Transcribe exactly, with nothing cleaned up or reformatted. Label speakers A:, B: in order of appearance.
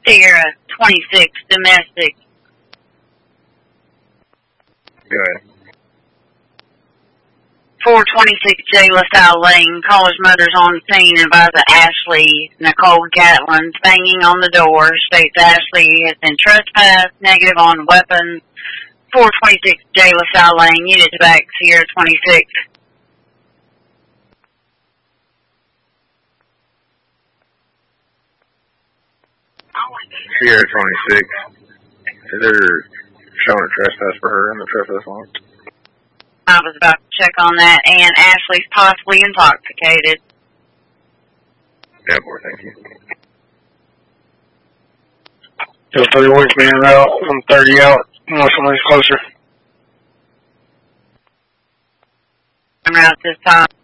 A: Sierra twenty-six, domestic.
B: Go ahead.
A: four twenty-six J. LaSalle Lane. Caller's mother's on scene and advised that Ashley Nicole Gatlin, banging on the door, states Ashley has been trespassed, negative on weapons. four twenty-six J. LaSalle Lane. Units back, Sierra twenty-six.
B: Sierra twenty-six. Is there showing a trespass for her in the trespass line?
A: I was about to check on that, and Ashley's possibly intoxicated.
B: Yeah, boy, thank you.
C: Still thirty-one man route, I'm thirty out, unless somebody's closer.
A: I'm out this time.